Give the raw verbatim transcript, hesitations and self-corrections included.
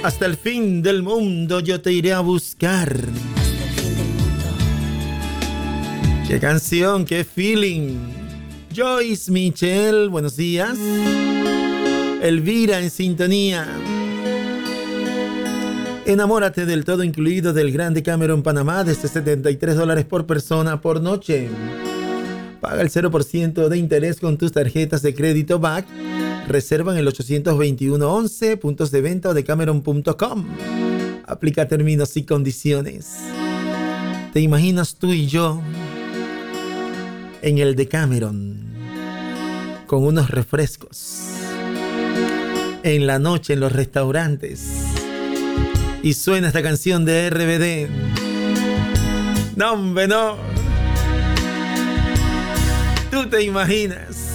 Hasta el fin del mundo yo te iré a buscar. Hasta el fin del mundo. Qué canción, qué feeling. Joyce Michelle, buenos días. Elvira en sintonía. Enamórate del todo incluido del Grande Cameron Panamá desde setenta y tres dólares por persona por noche. Paga el cero por ciento de interés con tus tarjetas de crédito B A C. Reserva en el ochocientos veintiuno once, puntos de venta o de cameron punto com. Aplica términos y condiciones. ¿Te imaginas tú y yo en el Decameron con unos refrescos en la noche en los restaurantes y suena esta canción de R B D? No, hombre, no. ¿Tú te imaginas?